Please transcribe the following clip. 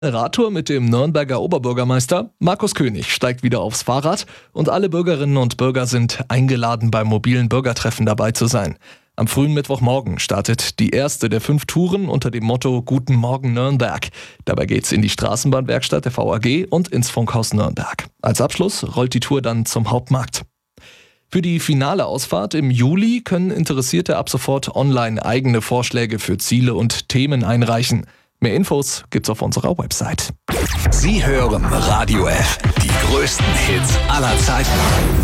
Radtour mit dem Nürnberger Oberbürgermeister Markus König steigt wieder aufs Fahrrad und alle Bürgerinnen und Bürger sind eingeladen, beim mobilen Bürgertreffen dabei zu sein. Am frühen Mittwochmorgen startet die erste der 5 Touren unter dem Motto Guten Morgen Nürnberg. Dabei geht's in die Straßenbahnwerkstatt der VAG und ins Funkhaus Nürnberg. Als Abschluss rollt die Tour dann zum Hauptmarkt. Für die finale Ausfahrt im Juli können Interessierte ab sofort online eigene Vorschläge für Ziele und Themen einreichen. Mehr Infos gibt's auf unserer Website. Sie hören Radio F, die größten Hits aller Zeiten.